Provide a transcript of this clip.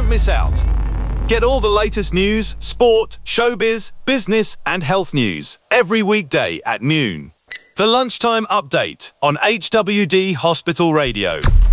miss out. Get all the latest news, sport, showbiz, business and health news every weekday at noon. The Lunchtime Update on HWD Hospital Radio.